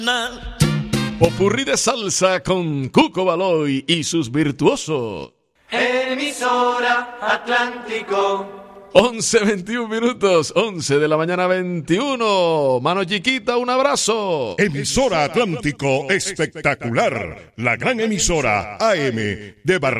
Popurrí de salsa con Cuco Baloy y sus virtuosos. Emisora Atlántico. 11:21 minutos, 11 de la mañana 21. Mano chiquita, un abrazo. Emisora Atlántico espectacular. La gran emisora AM de Barranquilla.